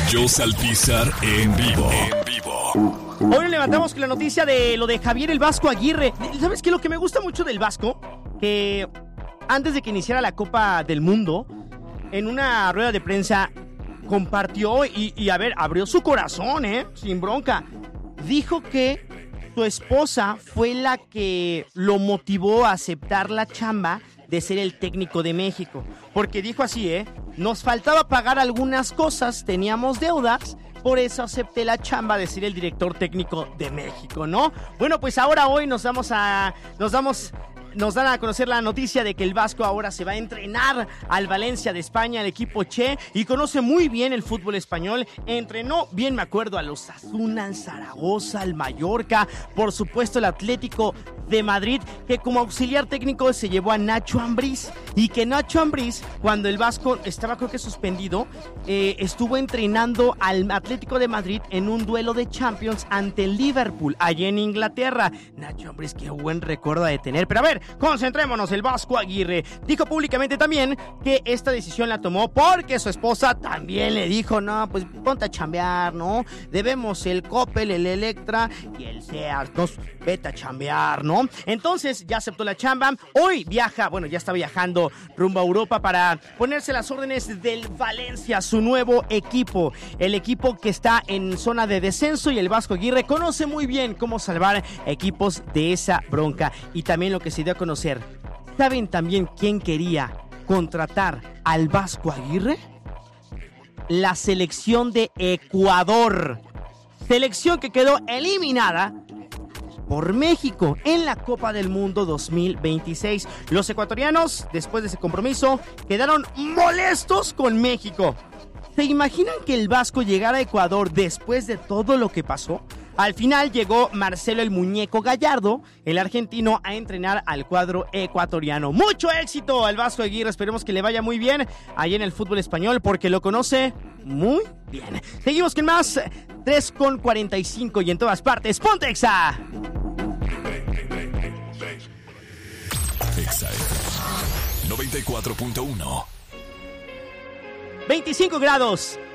Jose Alpizar en vivo. Hoy nos levantamos con la noticia de lo de Javier el Vasco Aguirre. ¿Sabes qué? Lo que me gusta mucho del Vasco, que antes de que iniciara la Copa del Mundo, en una rueda de prensa compartió y abrió su corazón, sin bronca. Dijo que su esposa fue la que lo motivó a aceptar la chamba de ser el técnico de México. Porque dijo así, nos faltaba pagar algunas cosas, teníamos deudas, por eso acepté la chamba de ser el director técnico de México, ¿no? Bueno, pues hoy nos dan a conocer la noticia de que el Vasco ahora se va a entrenar al Valencia de España, al equipo Che, y conoce muy bien el fútbol español. Entrenó, bien me acuerdo, a los Osasuna, al Zaragoza, al Mallorca, por supuesto el Atlético de Madrid, que como auxiliar técnico se llevó a Nacho Ambriz, y que Nacho Ambriz, cuando el Vasco estaba creo que suspendido, estuvo entrenando al Atlético de Madrid en un duelo de Champions ante el Liverpool, allá en Inglaterra. Nacho Ambriz, qué buen recuerdo de tener. Pero a ver, concentrémonos. El Vasco Aguirre dijo públicamente también que esta decisión la tomó porque su esposa también le dijo, no, pues ponte a chambear, ¿no? Debemos el Coppel, el Electra y el Sears, ¿no? Vete a chambear, ¿no? Entonces ya aceptó la chamba. Hoy viaja, bueno, ya está viajando rumbo a Europa para ponerse las órdenes del Valencia, su nuevo equipo. El equipo que está en zona de descenso, y el Vasco Aguirre conoce muy bien cómo salvar equipos de esa bronca. Y también lo que se dio a conocer, ¿saben también quién quería contratar al Vasco Aguirre? La selección de Ecuador. Selección que quedó eliminada por México en la Copa del Mundo 2026. Los ecuatorianos, después de ese compromiso, quedaron molestos con México. ¿Se imaginan que el Vasco llegara a Ecuador después de todo lo que pasó? Al final llegó Marcelo el Muñeco Gallardo, el argentino, a entrenar al cuadro ecuatoriano. Mucho éxito al Vasco Aguirre, esperemos que le vaya muy bien allá en el fútbol español, porque lo conoce muy bien. Seguimos con más, 3:45 y en todas partes, ¡ponte Exa! Exa 94.1. 25 grados